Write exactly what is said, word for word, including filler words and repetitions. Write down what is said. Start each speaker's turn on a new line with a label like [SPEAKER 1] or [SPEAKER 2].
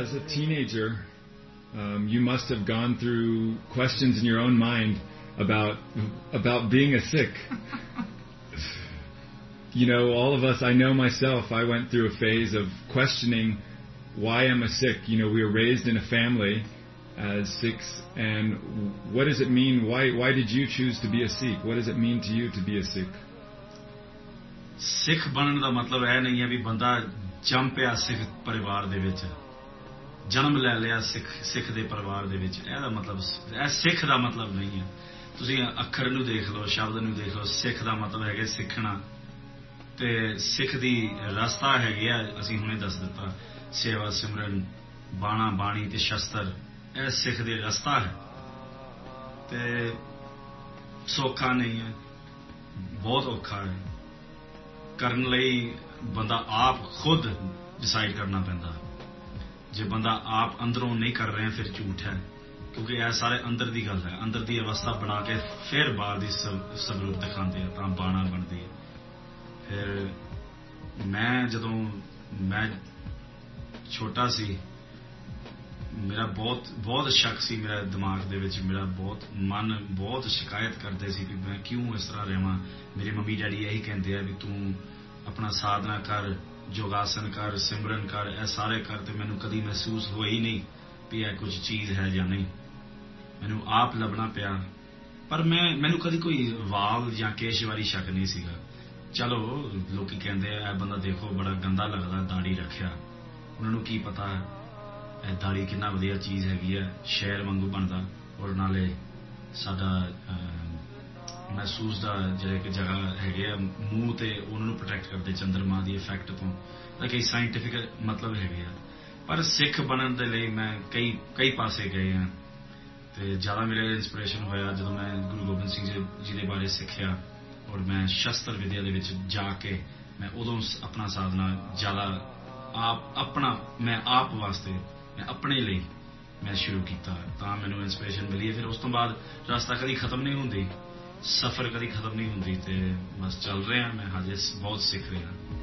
[SPEAKER 1] as a teenager, um, you must have gone through questions in your own mind about about being a Sikh. You know, all of us, I know myself, I went through a phase of questioning why I'm a Sikh. You know, we were raised in a family as Sikhs, and what does it mean? Why why did you choose to be a Sikh? What does it mean to you to be a Sikh?
[SPEAKER 2] Sikh ਬਣਨ ਦਾ ਮਤਲਬ ਇਹ ਨਹੀਂ ਹੈ ਵੀ ਬੰਦਾ ਜੰਮ ਪਿਆ ਸਿੱਖ ਪਰਿਵਾਰ ਦੇ ਵਿੱਚ, ਜਨਮ ਲੈ ਲਿਆ ਸਿੱਖ ਸਿੱਖ ਦੇ ਪਰਿਵਾਰ ਦੇ ਵਿੱਚ। ਇਹਦਾ ਮਤਲਬ ਇਹ ਸਿੱਖ ਦਾ ਮਤਲਬ ਨਹੀਂ ਹੈ। ਤੁਸੀਂ ਅੱਖਰ ਨੂੰ ਦੇਖ ਲਓ, ਸ਼ਬਦ ਨੂੰ ਦੇਖ ਲਓ। ਸਿੱਖ ਦਾ ਮਤਲਬ ਹੈਗਾ ਸਿੱਖਣਾ, ਤੇ ਸਿੱਖ ਦੀ ਰਸਤਾ ਹੈਗੀ ਆ, ਅਸੀਂ ਹੁਣੇ ਦੱਸ ਦਿੱਤਾ, ਸੇਵਾ ਸਿਮਰਨ, ਬਾਣਾ ਬਾਣੀ ਤੇ ਸ਼ਸਤਰ। ਇਹ ਸਿੱਖ ਦੀ ਰਸਤਾ ਹੈ, ਤੇ ਸੌਖਾ ਨਹੀਂ ਹੈ, ਬਹੁਤ ਔਖਾ ਹੈ। ਕਰਨ ਲਈ ਬੰਦਾ ਆਪ ਖੁਦ ਡਿਸਾਈਡ ਕਰਨਾ ਪੈਂਦਾ। ਜੇ ਬੰਦਾ ਆਪ ਅੰਦਰੋਂ ਨਹੀਂ ਕਰ ਰਿਹਾ ਫਿਰ ਝੂਠ ਹੈ, ਕਿਉਂਕਿ ਇਹ ਸਾਰੇ ਅੰਦਰ ਦੀ ਗੱਲ ਹੈ। ਅੰਦਰ ਦੀ ਅਵਸਥਾ ਬਣਾ ਕੇ ਫਿਰ ਬਾਹਰ ਦੀ ਸਵਰੂਪ ਦਿਖਾਉਂਦੇ ਆ, ਤਾਂ ਬਾਣਾ ਬਣਦੀ ਹੈ। ਫਿਰ ਮੈਂ ਜਦੋਂ ਮੈਂ ਛੋਟਾ ਸੀ, ਮੇਰਾ ਬਹੁਤ ਬਹੁਤ ਸ਼ੱਕ ਸੀ ਮੇਰੇ ਦਿਮਾਗ ਦੇ ਵਿੱਚ। ਮੇਰਾ ਬਹੁਤ ਮਨ ਬਹੁਤ ਸ਼ਿਕਾਇਤ ਕਰਦੇ ਸੀ ਕਿ ਮੈਂ ਕਿਉਂ ਇਸ ਤਰ੍ਹਾਂ ਰਹਾਂ। ਮੇਰੇ ਮੰਮੀ ਡੈਡੀ ਇਹੀ ਕਹਿੰਦੇ ਆ ਵੀ ਤੂੰ ਆਪਣਾ ਸਾਧਨਾ ਕਰ, ਯੋਗਾਸਨ ਕਰ, ਸਿਮਰਨ ਕਰ, ਇਹ ਸਾਰੇ ਕਰ। ਤੇ ਮੈਨੂੰ ਕਦੀ ਮਹਿਸੂਸ ਹੋਇਆ ਹੀ ਨਹੀਂ ਵੀ ਇਹ ਕੁਝ ਚੀਜ਼ ਹੈ ਜਾਂ ਨਹੀਂ। ਮੈਨੂੰ ਆਪ ਲੱਭਣਾ ਪਿਆ, ਪਰ ਮੈਂ ਮੈਨੂੰ ਕਦੀ ਕੋਈ ਵਾਲ ਜਾਂ ਕੇਸ਼ ਬਾਰੇ ਸ਼ੱਕ ਨਹੀਂ ਸੀਗਾ। ਚਲੋ ਲੋਕੀ ਕਹਿੰਦੇ ਆ ਇਹ ਬੰਦਾ ਦੇਖੋ ਬੜਾ ਗੰਦਾ ਲੱਗਦਾ, ਦਾੜੀ ਰੱਖਿਆ। ਉਹਨਾਂ ਨੂੰ ਕੀ ਪਤਾ ਇਹ ਦਾੜੀ ਕਿੰਨਾ ਵਧੀਆ ਚੀਜ਼ ਹੈਗੀ ਹੈ, ਸ਼ਹਿਰ ਵਾਂਗੂ ਬਣਦਾ। ਔਰ ਨਾਲੇ ਸਾਡਾ ਮਹਿਸੂਸ ਦਾ ਜਿਹੜੇ ਕਿ ਜਗ੍ਹਾ ਹੈਗੇ ਆ ਮੂੰਹ, ਤੇ ਉਹਨਾਂ ਨੂੰ ਪ੍ਰੋਟੈਕਟ ਕਰਦੇ ਚੰਦਰਮਾ ਦੀ ਇਫੈਕਟ ਤੋਂ। ਤਾਂ ਕਈ ਸਾਇੰਟੀਫਿਕ ਮਤਲਬ ਹੈਗੇ ਆ। ਪਰ ਸਿੱਖ ਬਣਨ ਦੇ ਲਈ ਮੈਂ ਕਈ ਕਈ ਪਾਸੇ ਗਏ ਹਾਂ, ਤੇ ਜ਼ਿਆਦਾ ਮੇਰੇ ਇੰਸਪੀਰੇਸ਼ਨ ਹੋਇਆ ਜਦੋਂ ਮੈਂ ਗੁਰੂ ਗੋਬਿੰਦ ਸਿੰਘ ਜੀ ਦੇ ਬਾਰੇ ਸਿੱਖਿਆ। ਔਰ ਮੈਂ ਸ਼ਸਤਰ ਵਿਦਿਆ ਦੇ ਵਿੱਚ ਜਾ ਕੇ ਮੈਂ ਉਦੋਂ ਆਪਣਾ ਸਾਧਨਾ ਜ਼ਿਆਦਾ ਆਪ ਆਪਣਾ ਮੈਂ ਆਪ ਵਾਸਤੇ ਮੈਂ ਆਪਣੇ ਲਈ ਮੈਂ ਸ਼ੁਰੂ ਕੀਤਾ, ਤਾਂ ਮੈਨੂੰ ਇੰਸਪੀਰੇਸ਼ਨ ਮਿਲੀ ਹੈ। ਫਿਰ ਉਸ ਤੋਂ ਬਾਅਦ ਰਸਤਾ ਕਦੀ ਖਤਮ ਨਹੀਂ ਹੁੰਦੀ, ਸਫ਼ਰ ਕਦੀ ਖਤਮ ਨਹੀਂ ਹੁੰਦੀ, ਤੇ ਬਸ ਚੱਲ ਰਿਹਾ ਮੈਂ ਹਜੇ ਬਹੁਤ ਸਿੱਖ ਰਿਹਾ।